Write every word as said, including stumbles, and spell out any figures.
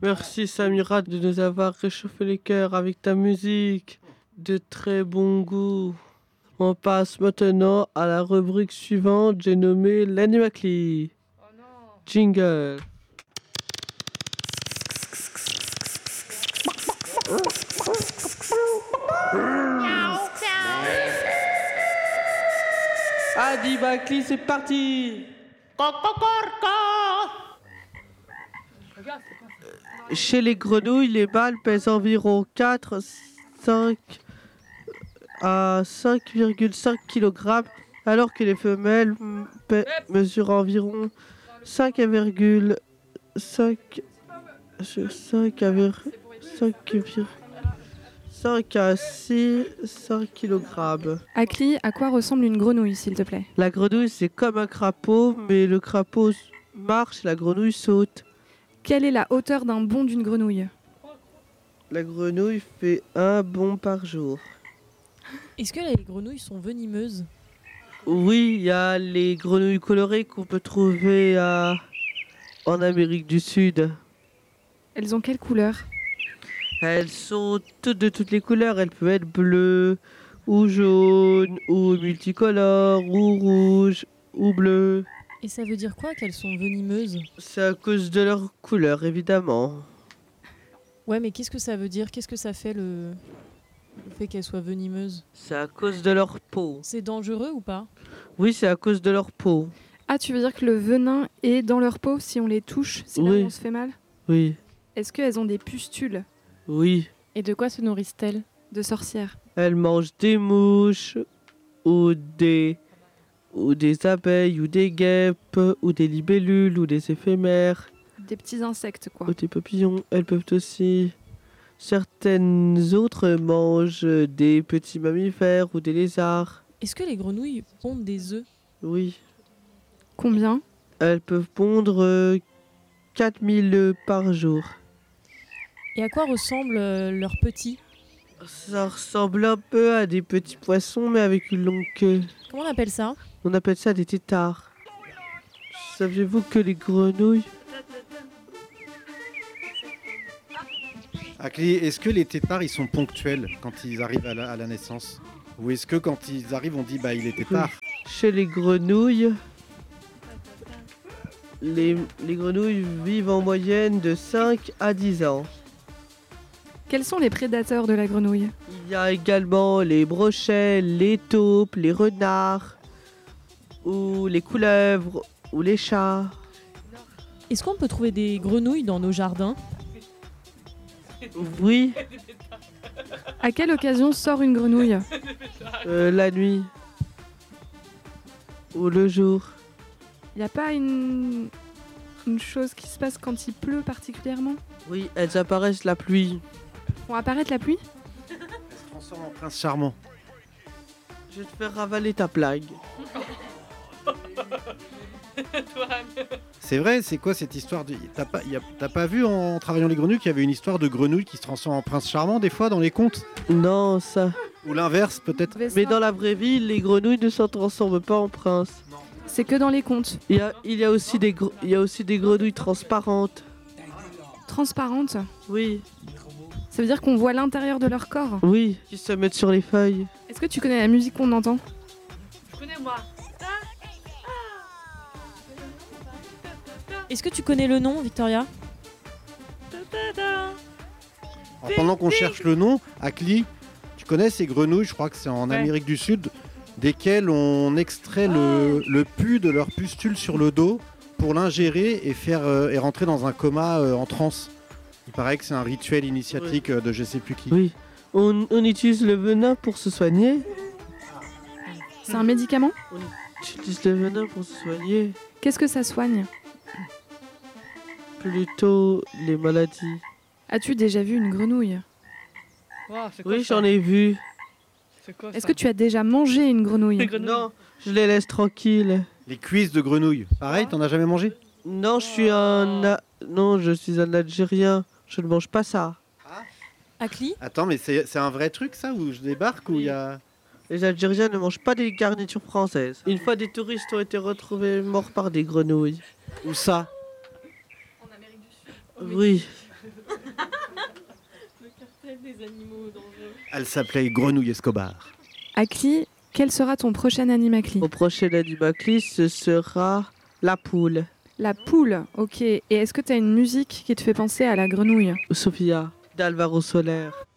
Merci Samira de nous avoir réchauffé les cœurs avec ta musique de très bon goût. On passe maintenant à la rubrique suivante, j'ai nommé l'Animacli. Oh non. Jingle. Animacli, c'est parti. Chez les grenouilles, les mâles pèsent environ quatre, cinq à cinq virgule cinq kilogrammes, alors que les femelles pe- mesurent environ cinq virgule cinq à six kilogrammes. Akli, à quoi ressemble une grenouille, s'il te plaît? La grenouille, c'est comme un crapaud, mais le crapaud marche, la grenouille saute. Quelle est la hauteur d'un bond d'une grenouille? La grenouille fait un bond par jour. Est-ce que les grenouilles sont venimeuses? Oui, il y a les grenouilles colorées qu'on peut trouver à... en Amérique du Sud. Elles ont quelle couleur? Elles sont toutes de toutes les couleurs. Elles peuvent être bleues, ou jaunes, ou multicolores, ou rouges, ou bleues. Et ça veut dire quoi qu'elles sont venimeuses? C'est à cause de leur couleur, évidemment. Ouais, mais qu'est-ce que ça veut dire? Qu'est-ce que ça fait le, le fait qu'elles soient venimeuses? C'est à cause de leur peau. C'est dangereux ou pas? Oui, c'est à cause de leur peau. Ah, tu veux dire que le venin est dans leur peau si on les touche, si Oui. on se fait mal? Oui, Est-ce qu'elles ont des pustules? oui. Et de quoi se nourrissent-elles? De sorcières. Elles mangent des mouches, ou des... ou des abeilles, ou des guêpes, ou des libellules, ou des éphémères, Des petits insectes, quoi. ou des papillons. Elles peuvent aussi... Certaines autres mangent des petits mammifères ou des lézards. Est-ce que les grenouilles pondent des œufs? Oui. Combien? Elles peuvent pondre euh, quatre mille œufs par jour. Et à quoi ressemblent euh, leurs petits? Ça ressemble un peu à des petits poissons, mais avec une longue queue. Comment on appelle ça? On appelle ça des têtards. Saviez-vous que les grenouilles... Akli, est-ce que les têtards ils sont ponctuels quand ils arrivent à la, à la naissance? Ou est-ce que quand ils arrivent on dit bah il est tétard? Chez les grenouilles, les, les grenouilles vivent en moyenne de cinq à dix ans. Quels sont les prédateurs de la grenouille? Il y a également les brochets, les taupes, les renards, ou les couleuvres, ou les chats. Est-ce qu'on peut trouver des grenouilles dans nos jardins? Oui, À quelle occasion sort une grenouille? euh, la nuit, ou le jour. Il n'y a pas une... une chose qui se passe quand il pleut particulièrement? Oui, elles apparaissent la pluie. Font apparaître la pluie? Elle se transforme en prince charmant. Je vais te faire ravaler ta blague. C'est vrai, c'est quoi cette histoire de... T'as pas, y a- t'as pas vu en travaillant les grenouilles qu'il y avait une histoire de grenouille qui se transforme en prince charmant des fois dans les contes? Non, ça. Ou l'inverse peut-être? Mais dans la vraie vie, les grenouilles ne s'en transforment pas en prince. C'est que dans les contes. Il y a, il y a aussi des, gre- il y a aussi des grenouilles transparentes. Transparentes? Oui, Ça veut dire qu'on voit l'intérieur de leur corps? oui, qui se mettent sur les feuilles. Est-ce que tu connais la musique qu'on entend? Je connais moi. Est-ce que tu connais le nom, Victoria? Alors, pendant qu'on cherche le nom, Akli, tu connais ces grenouilles, je crois que c'est en Ouais. Amérique du Sud, desquelles on extrait le, le pus de leur pustule sur le dos pour l'ingérer et faire euh, et rentrer dans un coma euh, en transe. Il paraît que c'est un rituel initiatique euh, de je sais plus qui. Oui. On, on utilise le venin pour se soigner. C'est un médicament? On utilise le venin pour se soigner. Qu'est-ce que ça soigne? Plutôt les maladies. As-tu déjà vu une grenouille? Wow, c'est quoi Oui, ça? j'en ai vu. C'est quoi Est-ce ça? que tu as déjà mangé une grenouille? Les grenouilles. Non, je les laisse tranquilles. Les cuisses de grenouille. Pareil, t'en as jamais mangé? Non, je suis un... A- Non, je suis un Algérien. Je ne mange pas ça. Akli? Attends, mais c'est c'est un vrai truc ça où je débarque ou il y a... Les Algériens ne mangent pas des garnitures françaises. Une fois, des touristes ont été retrouvés morts par des grenouilles. Où ça? Oui. Des animaux dangereux. Elle s'appelait Grenouille Escobar. Akli, quel sera ton prochain Animacli? Mon prochain Animacli, ce sera la poule. La poule, ok. Et est-ce que tu as une musique qui te fait penser à la grenouille? Sophia, d'Alvaro Soler.